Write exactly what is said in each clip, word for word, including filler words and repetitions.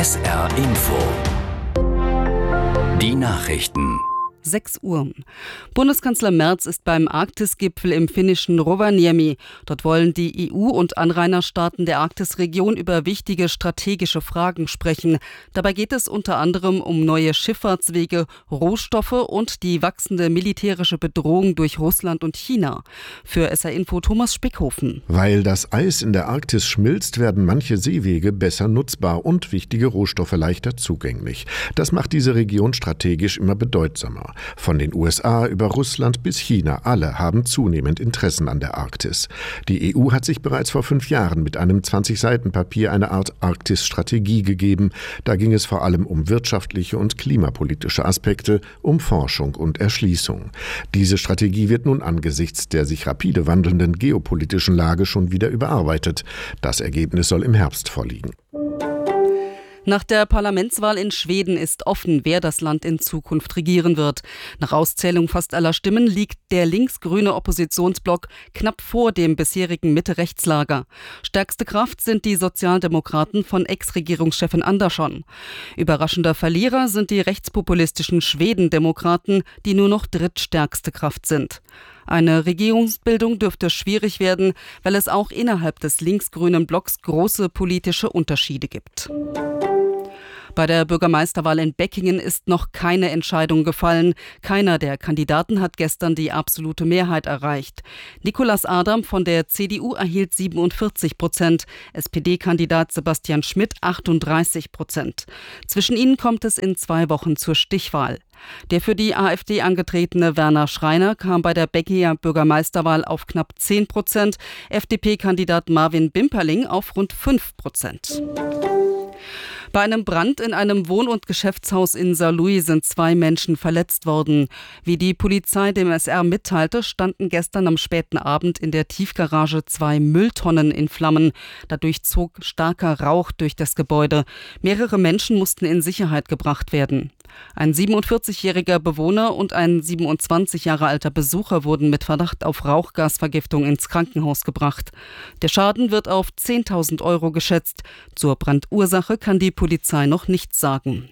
S R Info. Die Nachrichten. sechs Uhr. Bundeskanzler Merz ist beim Arktisgipfel im finnischen Rovaniemi. Dort wollen die E U und Anrainerstaaten der Arktisregion über wichtige strategische Fragen sprechen. Dabei geht es unter anderem um neue Schifffahrtswege, Rohstoffe und die wachsende militärische Bedrohung durch Russland und China. Für S R Info Thomas Spickhofen. Weil das Eis in der Arktis schmilzt, werden manche Seewege besser nutzbar und wichtige Rohstoffe leichter zugänglich. Das macht diese Region strategisch immer bedeutsamer. Von den U S A über Russland bis China, alle haben zunehmend Interessen an der Arktis. Die E U hat sich bereits vor fünf Jahren mit einem zwanzig-Seiten-Papier eine Art Arktis-Strategie gegeben. Da ging es vor allem um wirtschaftliche und klimapolitische Aspekte, um Forschung und Erschließung. Diese Strategie wird nun angesichts der sich rapide wandelnden geopolitischen Lage schon wieder überarbeitet. Das Ergebnis soll im Herbst vorliegen. Nach der Parlamentswahl in Schweden ist offen, wer das Land in Zukunft regieren wird. Nach Auszählung fast aller Stimmen liegt der linksgrüne Oppositionsblock knapp vor dem bisherigen Mitte-Rechts-Lager. Stärkste Kraft sind die Sozialdemokraten von Ex-Regierungschefin Andersson. Überraschender Verlierer sind die rechtspopulistischen Schwedendemokraten, die nur noch drittstärkste Kraft sind. Eine Regierungsbildung dürfte schwierig werden, weil es auch innerhalb des linksgrünen Blocks große politische Unterschiede gibt. Bei der Bürgermeisterwahl in Beckingen ist noch keine Entscheidung gefallen. Keiner der Kandidaten hat gestern die absolute Mehrheit erreicht. Nicolas Adam von der C D U erhielt siebenundvierzig Prozent, S P D-Kandidat Sebastian Schmidt achtunddreißig Prozent. Zwischen ihnen kommt es in zwei Wochen zur Stichwahl. Der für die A f D angetretene Werner Schreiner kam bei der Beckinger Bürgermeisterwahl auf knapp zehn Prozent, F D P-Kandidat Marvin Bimperling auf rund fünf Prozent. Bei einem Brand in einem Wohn- und Geschäftshaus in Saarlouis sind zwei Menschen verletzt worden. Wie die Polizei dem S R mitteilte, standen gestern am späten Abend in der Tiefgarage zwei Mülltonnen in Flammen. Dadurch zog starker Rauch durch das Gebäude. Mehrere Menschen mussten in Sicherheit gebracht werden. Ein siebenundvierzigjähriger Bewohner und ein siebenundzwanzig Jahre alter Besucher wurden mit Verdacht auf Rauchgasvergiftung ins Krankenhaus gebracht. Der Schaden wird auf zehntausend Euro geschätzt. Zur Brandursache kann die Polizei noch nichts sagen.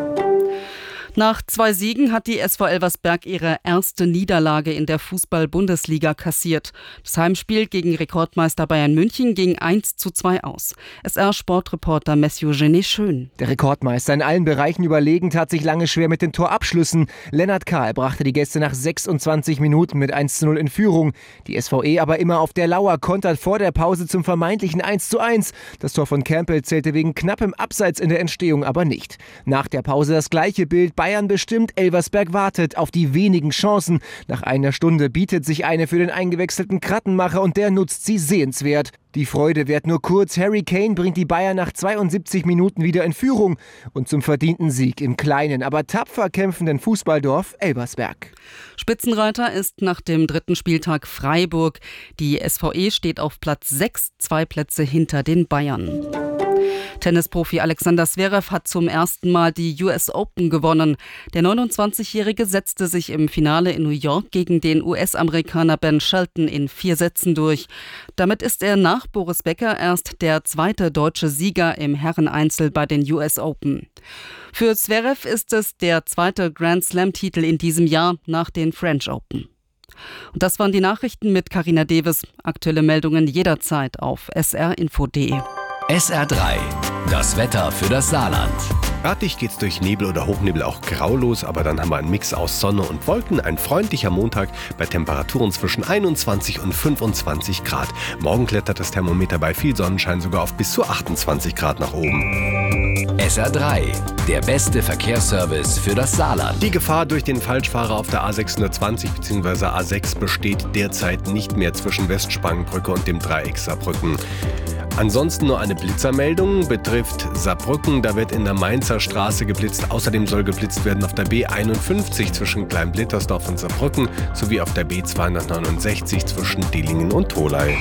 Nach zwei Siegen hat die S V Elversberg ihre erste Niederlage in der Fußball-Bundesliga kassiert. Das Heimspiel gegen Rekordmeister Bayern München ging eins zu zwei aus. S R-Sportreporter Mathieu Genet-Schön. Der Rekordmeister in allen Bereichen überlegen, tat sich lange schwer mit den Torabschlüssen. Lennart Kahl brachte die Gäste nach sechsundzwanzig Minuten mit eins zu null in Führung. Die S V E aber immer auf der Lauer, kontert vor der Pause zum vermeintlichen eins zu eins. Das Tor von Campbell zählte wegen knappem Abseits in der Entstehung aber nicht. Nach der Pause das gleiche Bild. Bayern bestimmt, Elversberg wartet auf die wenigen Chancen. Nach einer Stunde bietet sich eine für den eingewechselten Krattenmacher und der nutzt sie sehenswert. Die Freude währt nur kurz. Harry Kane bringt die Bayern nach zweiundsiebzig Minuten wieder in Führung und zum verdienten Sieg im kleinen, aber tapfer kämpfenden Fußballdorf Elversberg. Spitzenreiter ist nach dem dritten Spieltag Freiburg. Die S V E steht auf Platz sechs, zwei Plätze hinter den Bayern. Tennisprofi Alexander Zverev hat zum ersten Mal die U S Open gewonnen. Der neunundzwanzigjährige setzte sich im Finale in New York gegen den U S-Amerikaner Ben Shelton in vier Sätzen durch. Damit ist er nach Boris Becker erst der zweite deutsche Sieger im Herreneinzel bei den U S Open. Für Zverev ist es der zweite Grand Slam-Titel in diesem Jahr nach den French Open. Und das waren die Nachrichten mit Carina Deves. Aktuelle Meldungen jederzeit auf s r info punkt d e. S R drei. Das Wetter für das Saarland. Örtlich geht's durch Nebel oder Hochnebel auch grau los, aber dann haben wir einen Mix aus Sonne und Wolken. Ein freundlicher Montag bei Temperaturen zwischen einundzwanzig und fünfundzwanzig Grad. Morgen klettert das Thermometer bei viel Sonnenschein sogar auf bis zu achtundzwanzig Grad nach oben. S R drei. Der beste Verkehrsservice für das Saarland. Die Gefahr durch den Falschfahrer auf der A sechshundertzwanzig bzw. A sechs besteht derzeit nicht mehr zwischen Westspangenbrücke und dem Dreieck Saarbrücken. Ansonsten nur eine Blitzermeldung, betrifft Saarbrücken. Da wird in der Mainzer Straße geblitzt. Außerdem soll geblitzt werden auf der B einundfünfzig zwischen Kleinblittersdorf und Saarbrücken sowie auf der B zweihundertneunundsechzig zwischen Dillingen und Tholey.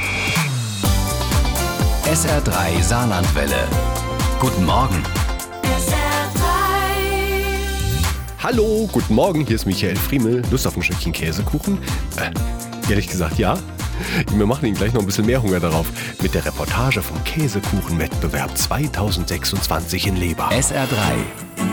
S R drei Saarlandwelle. Guten Morgen. S R drei. Hallo, guten Morgen, hier ist Michael Friemel. Lust auf ein Stückchen Käsekuchen? Äh, ehrlich gesagt ja. Wir machen Ihnen gleich noch ein bisschen mehr Hunger darauf mit der Reportage vom Käsekuchenwettbewerb zweitausendsechsundzwanzig in Leber. S R drei